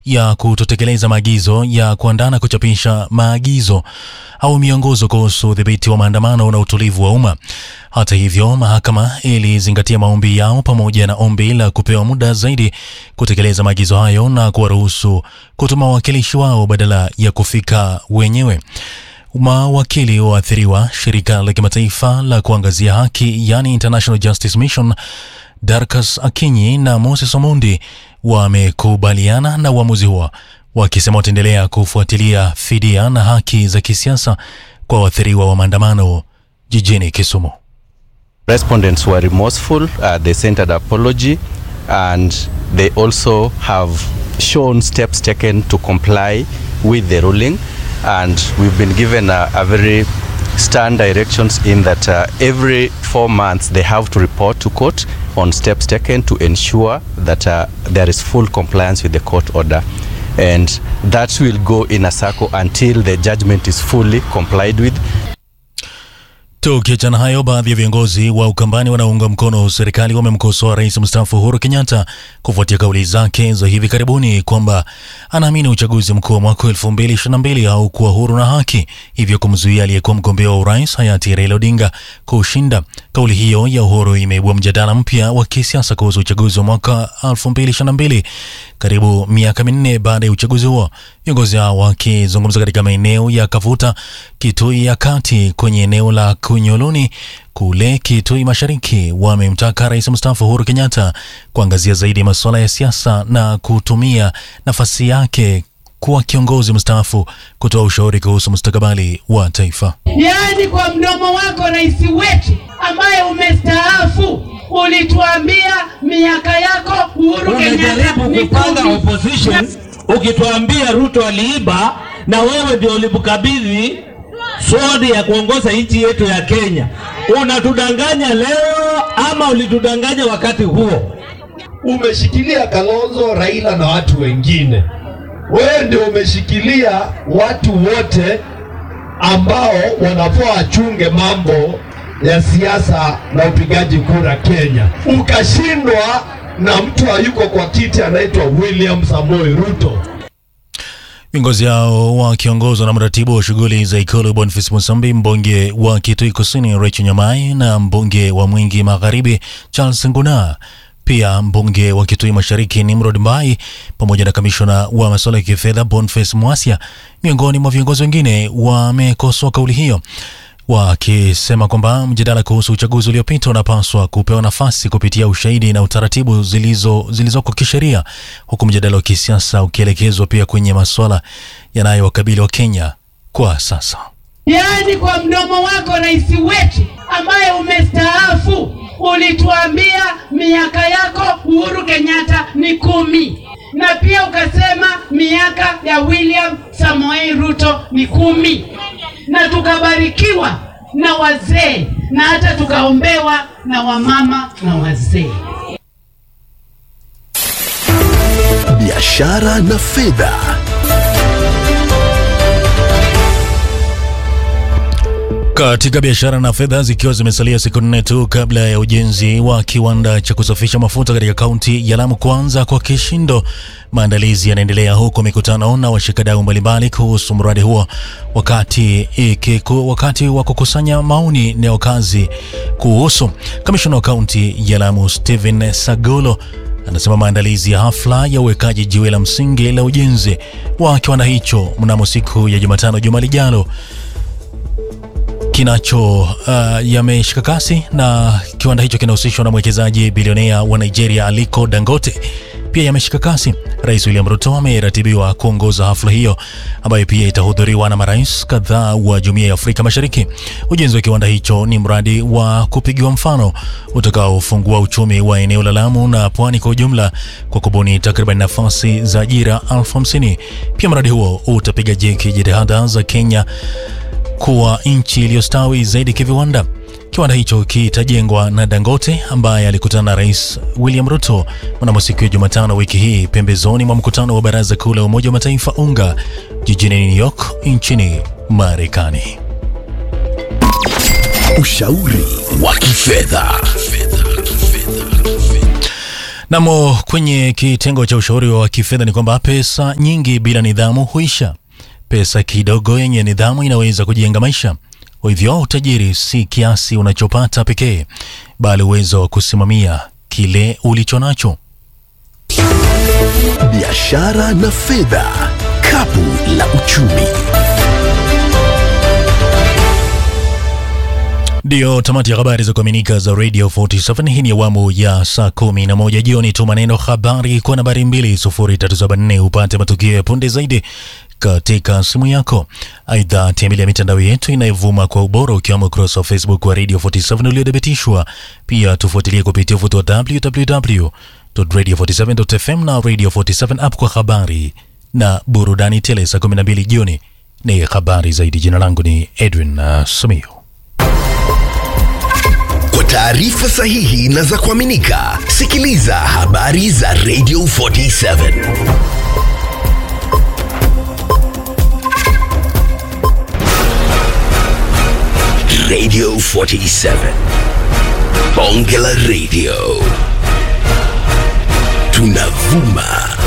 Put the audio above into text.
ya kutotekeleza maagizo ya kuandaa na kuchapisha maagizo au miongozo kuhusu udhibiti wa maandamano na utulivu wa umma. Hata hivyo, mahakama ilizingatia maombi yao pamoja na ombi la kupewa muda zaidi kutekeleza maagizo hayo na kuwaruhusu kutuma wawakilishi wao badala ya kufika wenyewe. Mawakili waathiriwa, shirika la kimataifa la kuangazia haki yani International Justice Mission, Darcus Akinyi na Moses Omondi wamekubaliana na uamuzi huo, wakisema wataendelea kufuatilia fidia na haki za kisiasa kwa waathiriwa wa maandamano jijini Kisumu. Respondents were remorseful, they sent an apology and they also have shown steps taken to comply with the ruling, and we've been given a very stern directions in that every 4 months they have to report to court on steps taken to ensure that there is full compliance with the court order, and that will go in a circle until the judgment is fully complied with. Tukiachana hayo, baadhi ya viongozi wa Ukambani wanaunga mkono serikali wamemkosoa Rais mstaafu Uhuru Kenyatta kufuatia kauli zake za hivi karibuni kwamba anaamini uchaguzi mkuu wa mwaka 2022 haukuwa huru na haki, hivyo kumzuia aliyekuwa mgombea wa urais hayati Raila Odinga kushinda. Kauli hiyo ya Uhuru imeibua mjadala mpya wa kisiasa kuhusu uchaguzi wa mwaka 2022 karibu miaka 4 baada ya uchaguzi huo. Viongozi hao wakizungumza katika maeneo ya Kavuta, Kitui ya Kati kwenye eneo la Kunyoloni kule Kitui Mashariki wamemtaka Rais mstaafu Uhuru Kenyatta kuangazia zaidi masuala ya siasa na kutumia nafasi yake kuwa kiongozi mstaafu kutoa ushauri kuhusu mustakabali wa taifa. Yaani kwa mdomo wako rais wetu ambaye umestaafu ulituambia miaka yako Uhuru Kenyatta unajaribu kupanga opposition, ukituambia Ruto aliiba na wewe ndio ulimkabidhi sword ya kuongoza nchi yetu ya Kenya. Unatudanganya leo ama ulitudanganya wakati huo? Umeshikilia Kalonzo, Raila na watu wengine. Wewe ndio umeshikilia watu wote ambao wanafaa wachunge mambo ya siasa na upigaji kura Kenya. Ukashindwa na mtu hayuko kwa kiti anaitwa William Samoei Ruto. Viongozi hao wakiongozwa na mratibu wa shughuli za Ikulu Boniface Musambi, mbunge wa Kitui Kusini Rachel Nyamai na mbunge wa Mwingi Magharibi Charles Nguna, pia mbunge wa Kitui Mashariki Nimrod Mbai, pamoja na kamishona wa masuala ya kifedha Boniface Mwasia, miongoni mwa viongozi wengine wamekosoa kauli hiyo, wakisema kwamba mjadala kuhusu uchaguzi uliopita unapaswa kupewa nafasi kupitia ushahidi na utaratibu zilizoko kisheria, huku mjadala wa kisiasa ukielekezwa pia kwenye masuala yanayowakabili wa Kenya kwa sasa. Yaani kwa mdomo wako rais wetu ambaye umestaafu ulituambia miaka yako Uhuru Kenyatta ni 10, na pia ukasema miaka ya William Samoei Ruto ni 10, na tukabarikiwa na wazee na hata tukaombewa na wamama na wazee. Biashara na fedha. Katika biashara na fedha, zikiwa zimesalia siku 4 tu kabla ya ujenzi wa kiwanda cha kusafisha mafuta katika kaunti ya Lamu kuanza kwa kishindo, maandalizi yanaendelea huko mikutano na washikadau mbalimbali kuhusu mradi huo, wakati wa kukusanya maoni na wakazi kuhusu. Kamishna wa kaunti ya Lamu Stephen Sagolo anasema maandalizi ya hafla ya uwekaji jiwe la msingi la ujenzi wa kiwanda hicho mnamo siku ya Jumatano juma lijalo yameshika kasi, na kiwanda hicho kinahusishwa na mwekezaji bilionea wa Nigeria Aliko Dangote pia yameshika kasi. Rais William Ruto ameratibiwa kuongoza hafla hiyo ambayo pia itahudhuriwa na marais kadhaa wa Jumuiya ya Afrika Mashariki. Ujenzi wa kiwanda hicho ni mradi wa kupigiwa mfano utakaofungua uchumi wa eneo la Lamu na pwani kwa ujumla kwa kubuni takriban nafasi za ajira 50,000. Pia mradi huo utapiga jeki jitihada za Kenya kuwa nchi iliyostawi zaidi kiviwanda. Kiwanda hicho kitajengwa na Dangote ambaye alikutana na Rais William Ruto mnamo siku ya Jumatano wiki hii pembezoni mwa mkutano wa Baraza Kuu la Umoja wa Mataifa UNGA jijini New York nchini Marekani. Ushauri wa kifedha. Namo kwenye kitengo cha ushauri wa kifedha ni kwamba pesa nyingi bila nidhamu huisha. Pesa kidogo yenye nidhamu inaweza kujenga maisha. Kwa hivyo utajiri si kiasi unachopata pekee, bali uwezo wa kusimamia kile ulichonacho. Biashara na fedha, kapu la uchumi. Ndio tamati ya habari za kuaminika za Radio 47. Hii ni awamu ya saa 11 jioni. Tuma neno habari kwa nambari 20374 upate matukio ya punde zaidi katika simu yako. Aidha, tembelea mitandao yetu inayovuma kwa ubora ukiwemo ukurasa wa Facebook wa Radio 47 uliodhibitishwa. Pia tufuatilie kupitia ufuto wa www.radio47.fm na Radio 47 app kwa habari na burudani tele. Saa 12 jioni ni habari zaidi. Jina langu ni Edwin Samio. Kwa taarifa sahihi na za kuaminika, sikiliza habari za Radio 47. Radio 47. Bonge la Radio. Tunavuma